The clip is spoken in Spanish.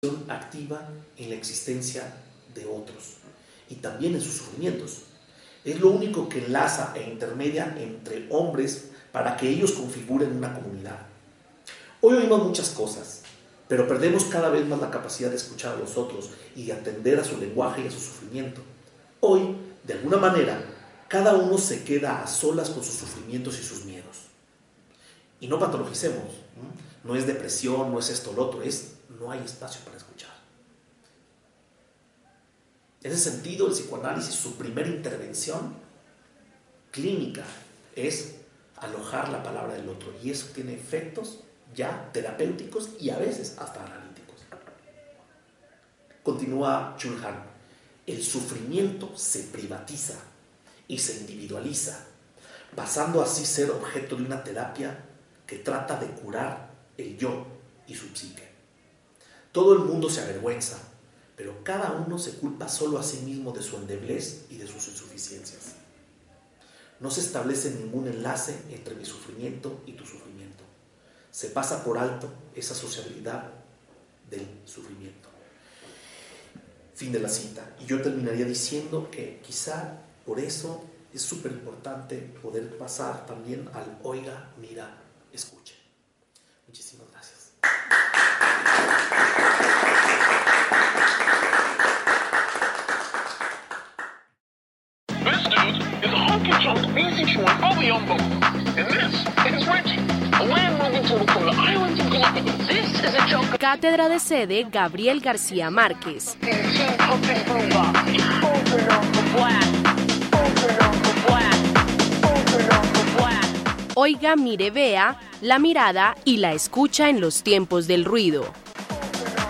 activa en la existencia de otros y también en sus sufrimientos. Es lo único que enlaza e intermedia entre hombres para que ellos configuren una comunidad. Hoy oímos muchas cosas, pero perdemos cada vez más la capacidad de escuchar a los otros y de atender a su lenguaje y a su sufrimiento. Hoy, de alguna manera, cada uno se queda a solas con sus sufrimientos y sus miedos. Y no patologicemos, no es depresión, no es esto o lo otro, no hay espacio para escuchar. En ese sentido, el psicoanálisis, su primera intervención clínica es alojar la palabra del otro, y eso tiene efectos ya terapéuticos y a veces hasta analíticos. Continúa Chulhan: el sufrimiento se privatiza y se individualiza, pasando así a ser objeto de una terapia que trata de curar el yo y su psique. Todo el mundo se avergüenza, pero cada uno se culpa solo a sí mismo de su endeblez y de sus insuficiencias. No se establece ningún enlace entre mi sufrimiento y tu sufrimiento. Se pasa por alto esa sociabilidad del sufrimiento. Fin de la cita. Y yo terminaría diciendo que quizá por eso es súper importante poder pasar también al oiga, mira, escuche. Muchísimas gracias. This dude is a honky-tonk BC-1 fully on boat. And this is Reggie, a land-moving turtle from the islands of Galapagos. This is a joke. Cátedra de sede Gabriel García Márquez. Oiga, mire, vea, la mirada y la escucha en los tiempos del ruido.